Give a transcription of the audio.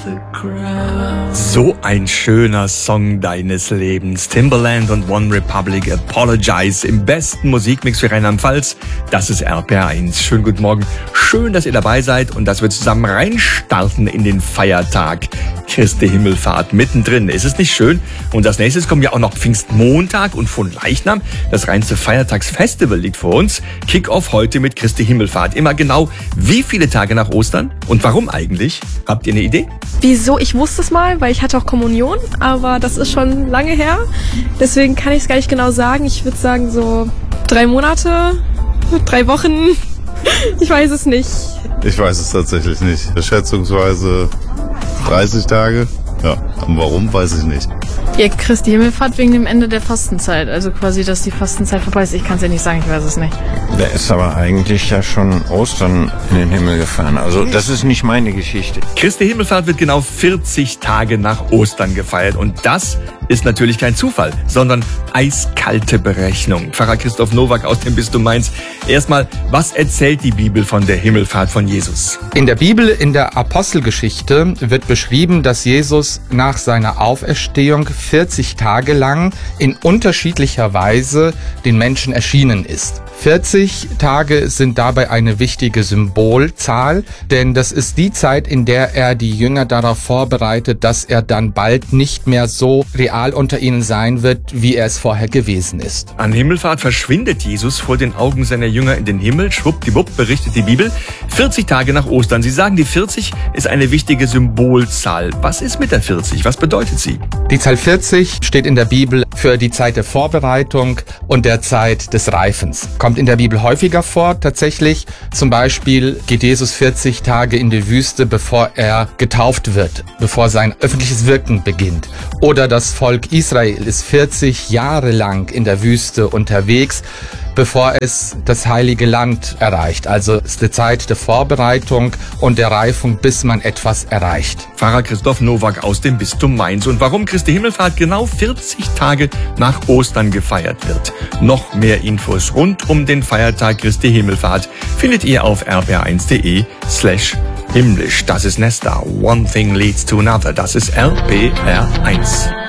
So ein schöner Song deines Lebens. Timbaland und One Republic, Apologize im besten Musikmix für Rheinland-Pfalz. Das ist RPR1. Schönen guten Morgen. Schön, dass ihr dabei seid und dass wir zusammen reinstarten in den Feiertag. Christi Himmelfahrt mittendrin. Ist es nicht schön? Und als nächstes kommen ja auch noch Pfingstmontag und Fronleichnam. Das reinste Feiertagsfestival liegt vor uns. Kick-off heute mit Christi Himmelfahrt. Immer genau wie viele Tage nach Ostern? Und warum eigentlich? Habt ihr eine Idee? Wieso? Ich wusste es mal, weil ich hatte auch Kommunion, aber das ist schon lange her. Deswegen kann ich es gar nicht genau sagen. Ich würde sagen so 3 Monate, 3 Wochen. Ich weiß es nicht. Ich weiß es tatsächlich nicht. Schätzungsweise 30 Tage. Ja, und warum, weiß ich nicht. Ja, Christi Himmelfahrt wegen dem Ende der Fastenzeit. Also quasi, dass die Fastenzeit vorbei ist. Ich kann es ja nicht sagen, ich weiß es nicht. Der ist aber eigentlich ja schon Ostern in den Himmel gefahren. Also das ist nicht meine Geschichte. Christi Himmelfahrt wird genau 40 Tage nach Ostern gefeiert. Und das ist natürlich kein Zufall, sondern eiskalte Berechnung. Pfarrer Christoph Nowak aus dem Bistum Mainz. Erstmal, was erzählt die Bibel von der Himmelfahrt von Jesus? In der Bibel, in der Apostelgeschichte, wird beschrieben, dass Jesus nach seiner Auferstehung 40 Tage lang in unterschiedlicher Weise den Menschen erschienen ist. 40 Tage sind dabei eine wichtige Symbolzahl, denn das ist die Zeit, in der er die Jünger darauf vorbereitet, dass er dann bald nicht mehr so real unter ihnen sein wird, wie er es vorher gewesen ist. An Himmelfahrt verschwindet Jesus vor den Augen seiner Jünger in den Himmel. Schwuppdiwupp, berichtet die Bibel. 40 Tage nach Ostern. Sie sagen, die 40 ist eine wichtige Symbolzahl. Was ist mit der 40? Was bedeutet sie? Die Zahl 40 steht in der Bibel für die Zeit der Vorbereitung und der Zeit des Reifens. Kommt in der Bibel häufiger vor, tatsächlich. Zum Beispiel geht Jesus 40 Tage in die Wüste, bevor er getauft wird, bevor sein öffentliches Wirken beginnt. Oder das Volk Israel ist 40 Jahre lang in der Wüste unterwegs, bevor es das heilige Land erreicht. Also es ist die Zeit der Vorbereitung und der Reifung, bis man etwas erreicht. Pfarrer Christoph Nowak aus dem Bistum Mainz. Und warum Christi Himmelfahrt genau 40 Tage nach Ostern gefeiert wird. Noch mehr Infos rund um den Feiertag Christi Himmelfahrt findet ihr auf rpr1.de/himmlisch. Das ist Nesta. One thing leads to another. Das ist RPR1.